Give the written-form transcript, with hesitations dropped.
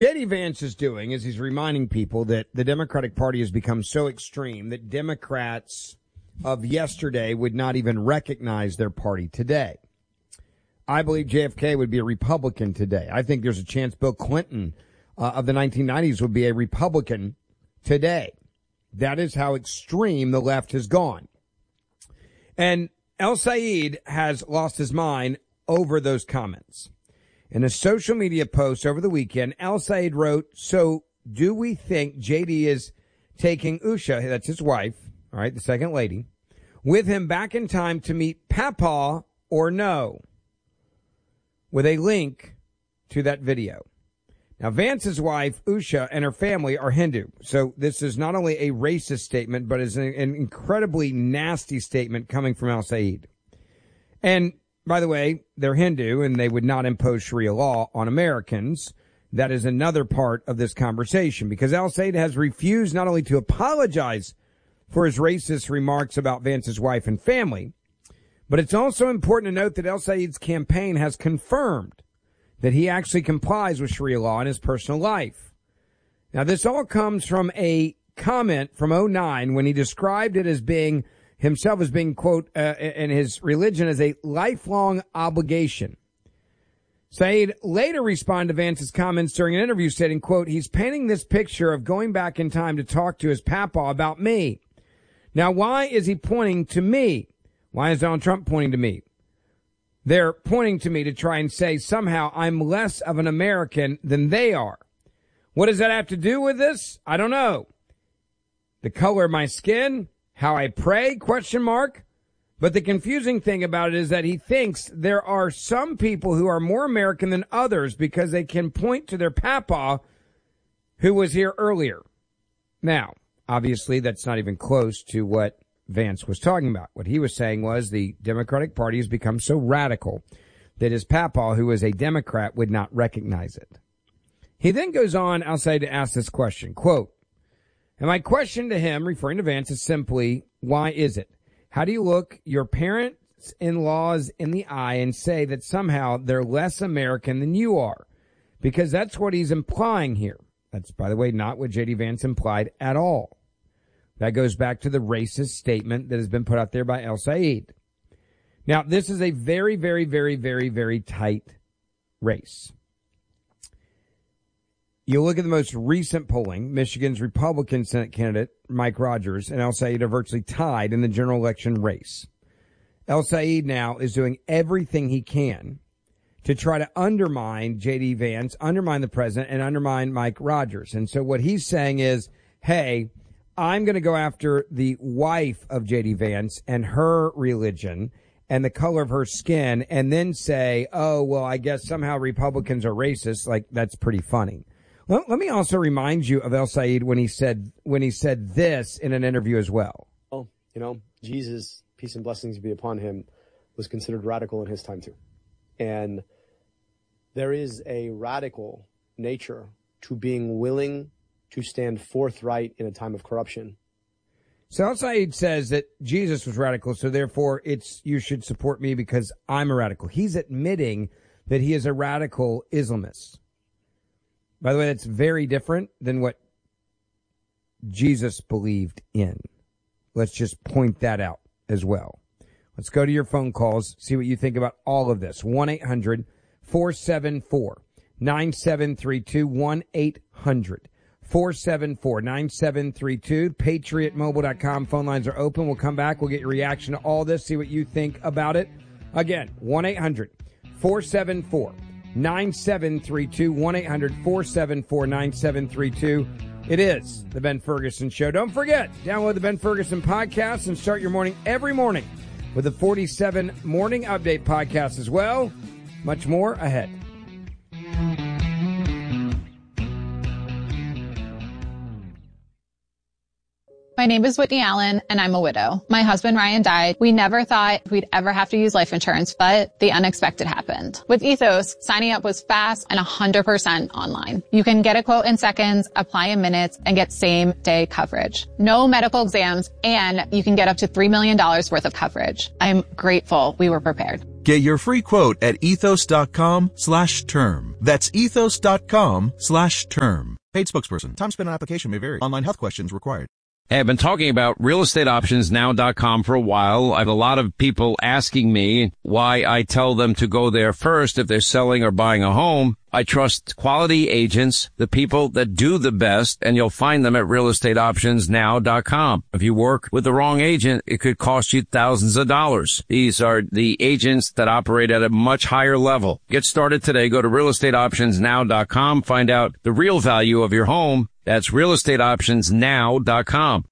J.D. Vance is doing is he's reminding people that the Democratic Party has become so extreme that Democrats of yesterday would not even recognize their party today. I believe JFK would be a Republican today. I think there's a chance Bill Clinton of the 1990s would be a Republican today. That is how extreme the left has gone. And El Sayed has lost his mind over those comments. In a social media post over the weekend, El Sayed wrote, "So do we think JD is taking Usha," that's his wife, all right, the second lady, "with him back in time to meet Papa or no?" With a link to that video. Now, Vance's wife, Usha, and her family are Hindu. So this is not only a racist statement, but is an incredibly nasty statement coming from El Sayed. And by the way, they're Hindu and they would not impose Sharia law on Americans. That is another part of this conversation because El Sayed has refused not only to apologize for his racist remarks about Vance's wife and family, but it's also important to note that El Sayed's campaign has confirmed that he actually complies with Sharia law in his personal life. Now, this all comes from a comment from 2009 when he described it as being himself as being, quote, and his religion as a lifelong obligation. Sayed later responded to Vance's comments during an interview stating, quote, "He's painting this picture of going back in time to talk to his papa about me. Now, why is he pointing to me? Why is Donald Trump pointing to me? They're pointing to me to try and say somehow I'm less of an American than they are. What does that have to do with this? I don't know. The color of my skin? How I pray? Question mark. But the confusing thing about it is that he thinks there are some people who are more American than others because they can point to their papa who was here earlier." Now, obviously, that's not even close to what Vance was talking about. What he was saying was the Democratic Party has become so radical that his papa, who is a Democrat, would not recognize it. He then goes on outside to ask this question, quote, "And my question to him, referring to Vance, is simply, why is it? How do you look your parents-in-laws in the eye and say that somehow they're less American than you are? Because that's what he's implying here." That's, by the way, not what J.D. Vance implied at all. That goes back to the racist statement that has been put out there by El Sayed. Now, this is a very, very, very, very, very tight race. You look at the most recent polling, Michigan's Republican Senate candidate, Mike Rogers, and El Sayed are virtually tied in the general election race. El Sayed now is doing everything he can to try to undermine J.D. Vance, undermine the president, and undermine Mike Rogers. And so what he's saying is, hey, I'm going to go after the wife of J.D. Vance and her religion and the color of her skin and then say, oh, well, I guess somehow Republicans are racist. Like, that's pretty funny. Let me also remind you of El Sayed when he said this in an interview as well. Oh, Jesus, peace and blessings be upon him, was considered radical in his time too. And there is a radical nature to being willing to stand forthright in a time of corruption. So El Sayed says that Jesus was radical, so therefore you should support me because I'm a radical. He's admitting that he is a radical Islamist. By the way, that's very different than what Jesus believed in. Let's just point that out as well. Let's go to your phone calls, see what you think about all of this. 1-800-474-9732, 1-800-474-9732. PatriotMobile.com phone lines are open. We'll come back. We'll get your reaction to all this, see what you think about it. Again, 1-800-474-9732, 1-800-474-9732. It is the Ben Ferguson Show. Don't forget, download the Ben Ferguson podcast and start your morning every morning with the 47 Morning Update podcast as well. Much more ahead. My name is Whitney Allen, and I'm a widow. My husband, Ryan, died. We never thought we'd ever have to use life insurance, but the unexpected happened. With Ethos, signing up was fast and 100% online. You can get a quote in seconds, apply in minutes, and get same-day coverage. No medical exams, and you can get up to $3 million worth of coverage. I'm grateful we were prepared. Get your free quote at ethos.com/term. That's ethos.com/term. Paid spokesperson. Time spent on application may vary. Online health questions required. Hey, I've been talking about realestateoptionsnow.com for a while. I have a lot of people asking me why I tell them to go there first if they're selling or buying a home. I trust quality agents, the people that do the best, and you'll find them at realestateoptionsnow.com. If you work with the wrong agent, it could cost you thousands of dollars. These are the agents that operate at a much higher level. Get started today. Go to realestateoptionsnow.com. Find out the real value of your home. That's realestateoptionsnow.com.